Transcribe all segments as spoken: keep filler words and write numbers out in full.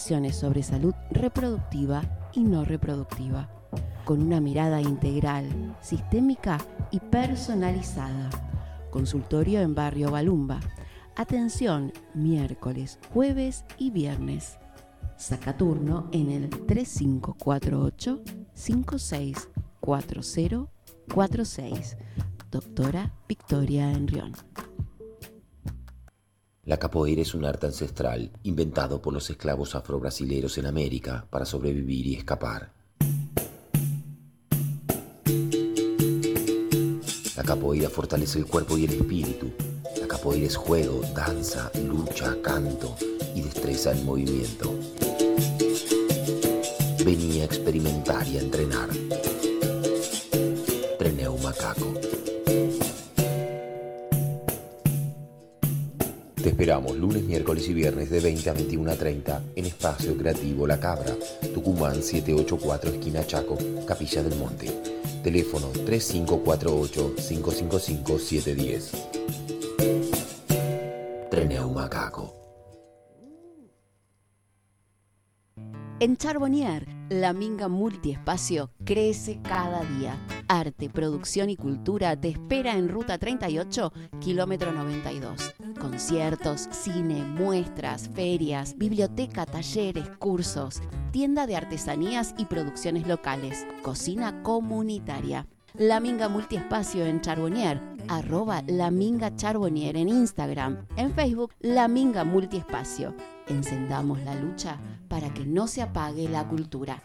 sobre salud reproductiva y no reproductiva, con una mirada integral, sistémica y personalizada. Consultorio en Barrio Balumba. Atención miércoles, jueves y viernes. Saca turno en el tres cinco cuatro ocho, cinco seis cuatro cero cuatro seis. Doctora Victoria Enrión. La capoeira es un arte ancestral inventado por los esclavos afrobrasileros en América para sobrevivir y escapar. La capoeira fortalece el cuerpo y el espíritu. La capoeira es juego, danza, lucha, canto y destreza en movimiento. Vení a experimentar y a entrenar. Treneu Macaco. Te esperamos lunes, miércoles y viernes de veinte a veintiuno treinta en Espacio Creativo La Cabra, Tucumán setecientos ochenta y cuatro, esquina Chaco, Capilla del Monte. Teléfono tres cinco cuatro ocho, cinco cinco cinco, siete uno cero. Treneu Macaco. En Charbonnier, la minga multiespacio crece cada día. Arte, producción y cultura te espera en Ruta treinta y ocho, kilómetro noventa y dos. Conciertos, cine, muestras, ferias, biblioteca, talleres, cursos, tienda de artesanías y producciones locales, cocina comunitaria. La Minga Multiespacio en Charbonnier, arroba La Minga Charbonnier en Instagram, en Facebook La Minga Multiespacio. Encendamos la lucha para que no se apague la cultura.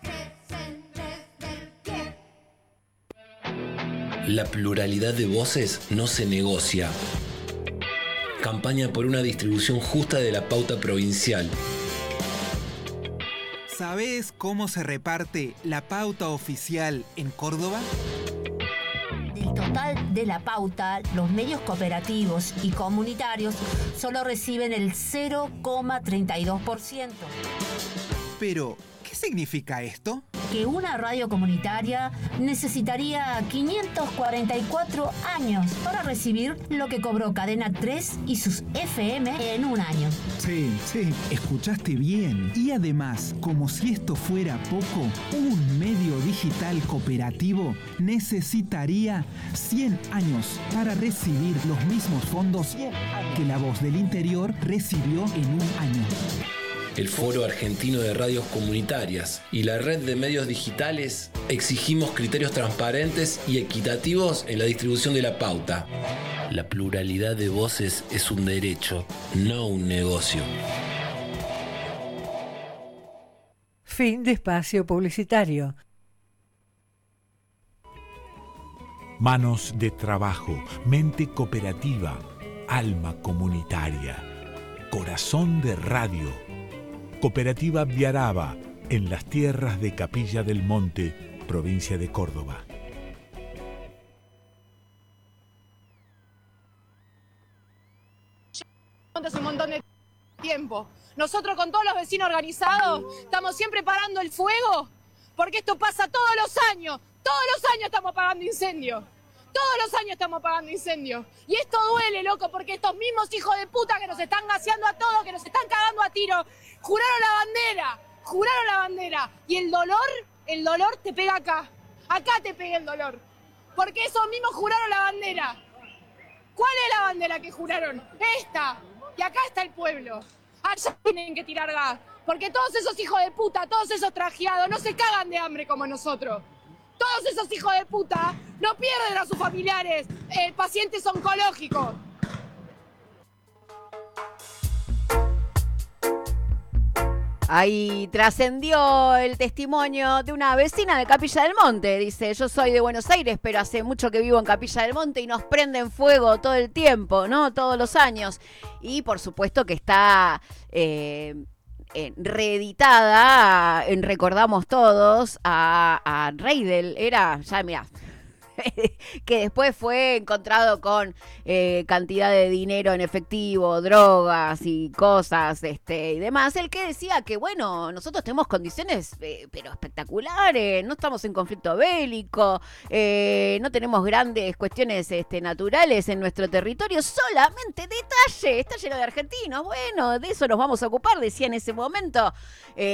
La pluralidad de voces no se negocia. Campaña por una distribución justa de la pauta provincial. ¿Sabés cómo se reparte la pauta oficial en Córdoba? Del total de la pauta, los medios cooperativos y comunitarios solo reciben el cero coma treinta y dos por ciento. Pero, ¿qué significa esto? Que una radio comunitaria necesitaría quinientos cuarenta y cuatro años para recibir lo que cobró Cadena tres y sus F M en un año. Sí, sí, escuchaste bien. Y además, como si esto fuera poco, un medio digital cooperativo necesitaría cien años para recibir los mismos fondos que La Voz del Interior recibió en un año. El Foro Argentino de Radios Comunitarias y la Red de Medios Digitales exigimos criterios transparentes y equitativos en la distribución de la pauta. La pluralidad de voces es un derecho, no un negocio. Fin de espacio publicitario. Manos de trabajo, mente cooperativa, alma comunitaria, corazón de radio. Cooperativa Viaraba, en las tierras de Capilla del Monte, provincia de Córdoba. Hace un montón de tiempo. Nosotros con todos los vecinos organizados estamos siempre parando el fuego porque esto pasa todos los años. Todos los años estamos apagando incendios. Todos los años estamos apagando incendios. Y esto duele, loco, porque estos mismos hijos de puta que nos están gaseando a todos, que nos están cagando a tiro, juraron la bandera, juraron la bandera. Y el dolor, el dolor te pega acá. Acá te pega el dolor. Porque esos mismos juraron la bandera. ¿Cuál es la bandera que juraron? Esta. Y acá está el pueblo. Allá tienen que tirar gas. Porque todos esos hijos de puta, todos esos trajeados, no se cagan de hambre como nosotros. Todos esos hijos de puta no pierden a sus familiares, eh, pacientes oncológicos. Ahí trascendió el testimonio de una vecina de Capilla del Monte. Dice, yo soy de Buenos Aires, pero hace mucho que vivo en Capilla del Monte y nos prenden fuego todo el tiempo, ¿no? Todos los años. Y por supuesto que está... Eh, Eh, reeditada en Recordamos Todos a, a Reidel, era, ya mirá, que después fue encontrado con eh, cantidad de dinero en efectivo, drogas y cosas este y demás. El que decía que, bueno, nosotros tenemos condiciones eh, pero espectaculares, no estamos en conflicto bélico, eh, no tenemos grandes cuestiones este, naturales en nuestro territorio, solamente detalle, está lleno de argentinos. Bueno, de eso nos vamos a ocupar, decía en ese momento. Eh,